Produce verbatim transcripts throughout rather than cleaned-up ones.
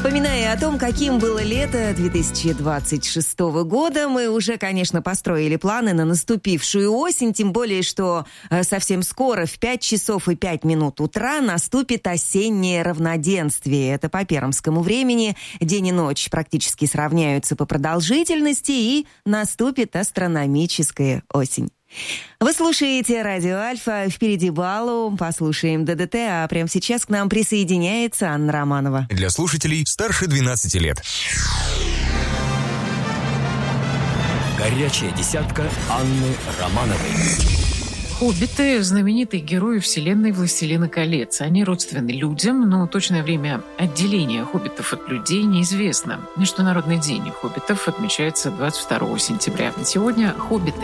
Вспоминая о том, каким было лето две тысячи двадцать шестого года, мы уже, конечно, построили планы на наступившую осень, тем более, что совсем скоро, в пять часов и пять минут утра, наступит осеннее равноденствие. Это по пермскому времени. День и ночь практически сравняются по продолжительности, и наступит астрономическая осень. Вы слушаете Радио Альфа, впереди Балу, послушаем ДДТ, а прямо сейчас к нам присоединяется Анна Романова. Для слушателей старше двенадцати лет. Горячая десятка Анны Романовой. Хоббиты – знаменитые герои вселенной «Властелина колец». Они родственны людям, но точное время отделения хоббитов от людей неизвестно. Международный день хоббитов отмечается двадцать второго сентября. Сегодня хоббиты.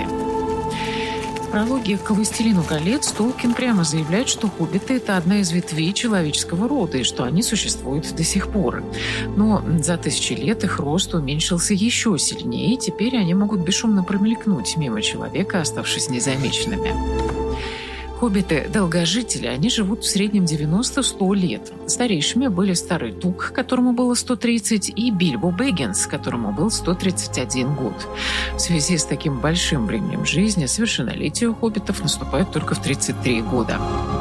В прологе к «Властелину колец» Толкин прямо заявляет, что хоббиты – это одна из ветвей человеческого рода и что они существуют до сих пор. Но за тысячи лет их рост уменьшился еще сильнее, и теперь они могут бесшумно промелькнуть мимо человека, оставшись незамеченными. Хоббиты – долгожители, они живут в среднем девяносто-сто лет. Старейшими были Старый Тук, которому было сто тридцать, и Бильбо Бэггинс, которому был сто тридцать один год. В связи с таким большим временем жизни совершеннолетие у хоббитов наступает только в тридцать три года.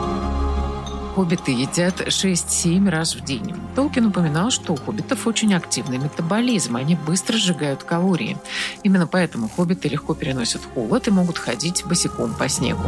Хоббиты едят шесть-семь раз в день. Толкин упоминал, что у хоббитов очень активный метаболизм, они быстро сжигают калории. Именно поэтому хоббиты легко переносят холод и могут ходить босиком по снегу.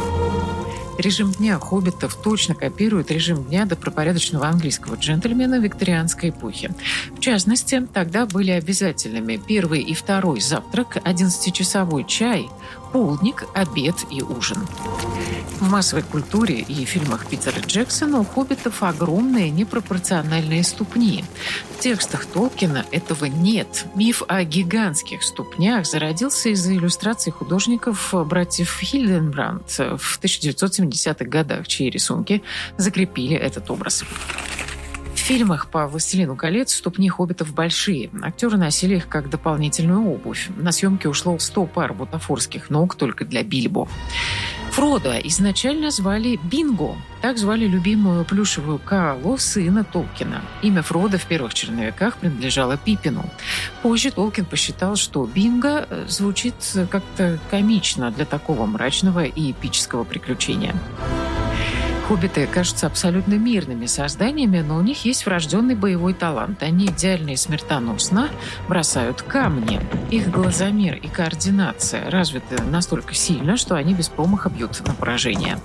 Режим дня хоббитов точно копирует режим дня добропорядочного английского джентльмена викторианской эпохи. В частности, тогда были обязательными первый и второй завтрак, одиннадцатичасовой чай, полдник, обед и ужин. В массовой культуре и фильмах Питера Джексона у хоббитов огромные непропорциональные ступни. В текстах Толкина этого нет. Миф о гигантских ступнях зародился из-за иллюстраций художников братьев Хильденбранд в тысяча девятьсот семидесятых годах, чьи рисунки закрепили этот образ. В фильмах по «Властелину колец» ступни хоббитов большие. Актеры носили их как дополнительную обувь. На съемки ушло сто пар бутафорских ног только для Бильбо. Фродо изначально звали Бинго. Так звали любимую плюшевую коалу сына Толкина. Имя Фродо в первых черновиках принадлежало Пиппину. Позже Толкин посчитал, что Бинго звучит как-то комично для такого мрачного и эпического приключения. Хоббиты кажутся абсолютно мирными созданиями, но у них есть врожденный боевой талант. Они идеально и смертоносно бросают камни. Их глазомер и координация развиты настолько сильно, что они без промаха бьют на поражение.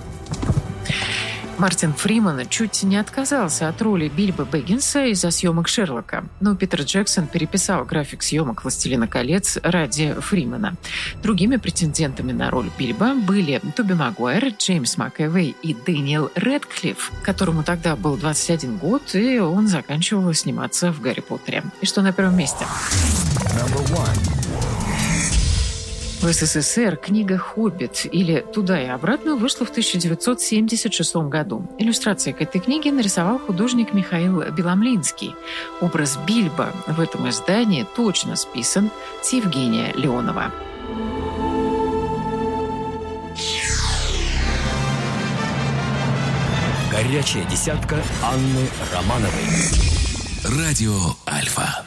Мартин Фриман чуть не отказался от роли Бильбо Бэггинса из-за съемок Шерлока, но Питер Джексон переписал график съемок «Властелина колец» ради Фримана. Другими претендентами на роль Бильбо были Тоби Магуайр, Джеймс МакЭвой и Дэниел Рэдклифф, которому тогда был двадцать один год, и он заканчивал сниматься в «Гарри Поттере». И что на первом месте? В СССР книга «Хоббит» или «Туда и обратно» вышла в тысяча девятьсот семьдесят шестом году. Иллюстрации к этой книге нарисовал художник Михаил Беломлинский. Образ Бильбо в этом издании точно списан с Евгения Леонова. Горячая десятка Анны Романовой. Радио Альфа.